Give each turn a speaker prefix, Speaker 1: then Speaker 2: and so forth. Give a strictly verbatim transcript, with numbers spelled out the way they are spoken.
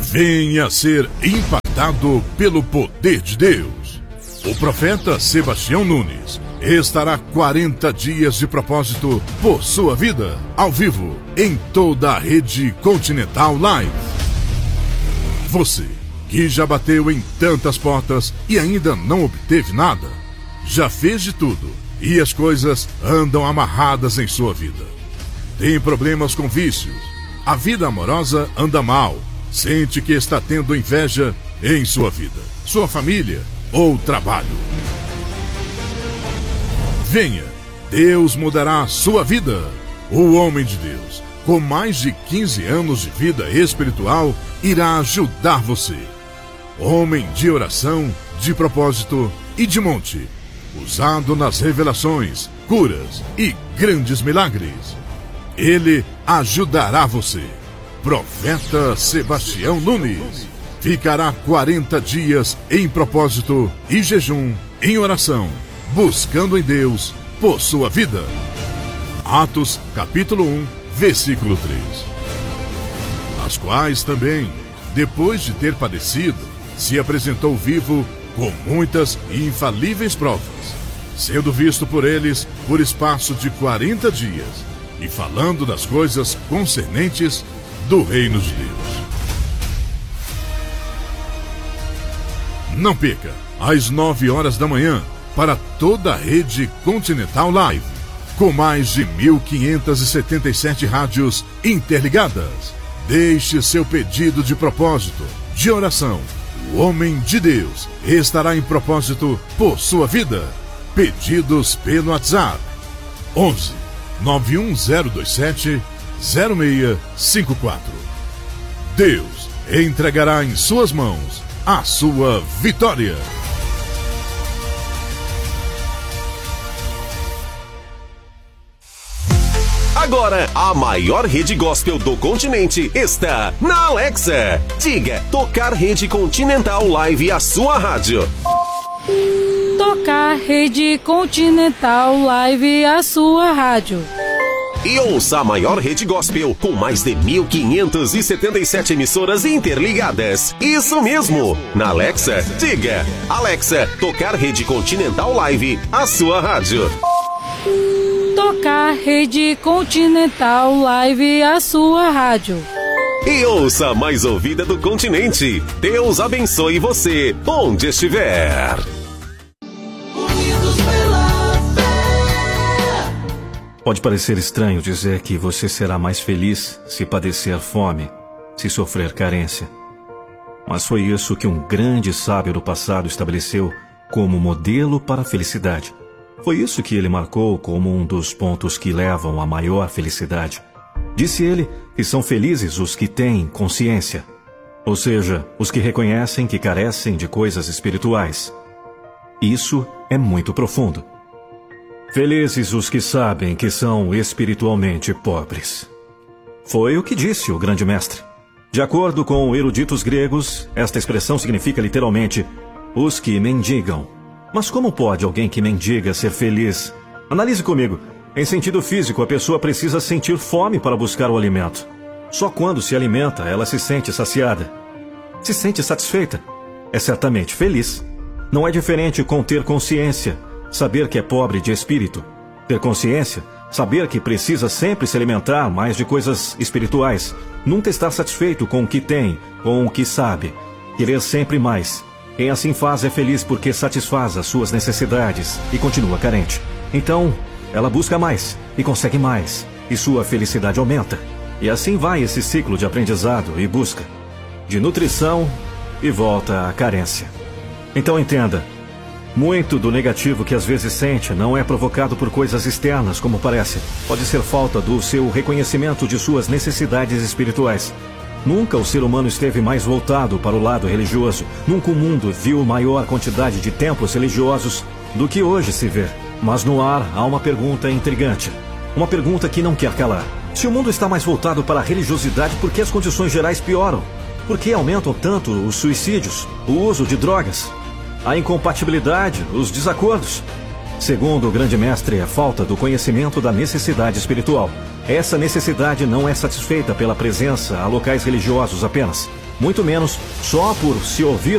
Speaker 1: Venha ser impactado pelo poder de Deus. O profeta Sebastião Nunes estará quarenta dias de propósito por sua vida, ao vivo, em toda a rede Continental Live. Você que já bateu em tantas portas e ainda não obteve nada, já fez de tudo e as coisas andam amarradas em sua vida. Tem problemas com vícios, a vida amorosa anda mal, sente que está tendo inveja em sua vida, sua família ou trabalho. Venha, Deus mudará a sua vida. O homem de Deus, com mais de quinze anos de vida espiritual, irá ajudar você. Homem de oração, de propósito e de monte, usado nas revelações, curas e grandes milagres. Ele ajudará você. Profeta Sebastião Nunes ficará quarenta dias em propósito e jejum, em oração, buscando em Deus por sua vida. Atos capítulo um, versículo três. As quais também, depois de ter padecido, se apresentou vivo com muitas e infalíveis provas, sendo visto por eles por espaço de quarenta dias, e falando das coisas concernentes do reino de Deus. Não perca, às nove horas da manhã, para toda a rede Continental Live, com mais de mil quinhentas e setenta e sete rádios interligadas. Deixe seu pedido de propósito, de oração. O homem de Deus estará em propósito por sua vida. Pedidos pelo WhatsApp onze, nove um zero dois sete, zero seis cinco quatro. Deus entregará em suas mãos a sua vitória.
Speaker 2: Agora, a maior rede gospel do continente está na Alexa. Diga, tocar rede Continental Live, a sua rádio.
Speaker 3: Tocar rede Continental Live, a sua rádio.
Speaker 2: E ouça a maior rede gospel com mais de mil quinhentas e setenta e sete emissoras interligadas. Isso mesmo! Na Alexa, diga, Alexa, tocar rede Continental Live, a sua rádio.
Speaker 3: Tocar rede Continental Live, a sua rádio.
Speaker 2: E ouça a mais ouvida do continente. Deus abençoe você, onde estiver.
Speaker 4: Unidos pela fé.
Speaker 5: Pode parecer estranho dizer que você será mais feliz se padecer fome, se sofrer carência. Mas foi isso que um grande sábio do passado estabeleceu como modelo para a felicidade. Foi isso que ele marcou como um dos pontos que levam à maior felicidade. Disse ele que são felizes os que têm consciência, ou seja, os que reconhecem que carecem de coisas espirituais. Isso é muito profundo. Felizes os que sabem que são espiritualmente pobres. Foi o que disse o grande mestre. De acordo com eruditos gregos, esta expressão significa literalmente os que mendigam. Mas como pode alguém que mendiga ser feliz? Analise comigo. Em sentido físico, a pessoa precisa sentir fome para buscar o alimento. Só quando se alimenta, ela se sente saciada. Se sente satisfeita. É certamente feliz. Não é diferente com ter consciência, saber que é pobre de espírito. Ter consciência, saber que precisa sempre se alimentar mais de coisas espirituais. Nunca estar satisfeito com o que tem, com o que sabe. Querer sempre mais. Quem assim faz é feliz porque satisfaz as suas necessidades e continua carente. Então, ela busca mais e consegue mais, e sua felicidade aumenta. E assim vai esse ciclo de aprendizado e busca, de nutrição e volta à carência. Então entenda, muito do negativo que às vezes sente não é provocado por coisas externas, como parece. Pode ser falta do seu reconhecimento de suas necessidades espirituais. Nunca o ser humano esteve mais voltado para o lado religioso. Nunca o mundo viu maior quantidade de templos religiosos do que hoje se vê. Mas no ar há uma pergunta intrigante. Uma pergunta que não quer calar. Se o mundo está mais voltado para a religiosidade, por que as condições gerais pioram? Por que aumentam tanto os suicídios, o uso de drogas, a incompatibilidade, os desacordos? Segundo o grande mestre, é falta do conhecimento da necessidade espiritual. Essa necessidade não é satisfeita pela presença a locais religiosos apenas, muito menos só por se ouvir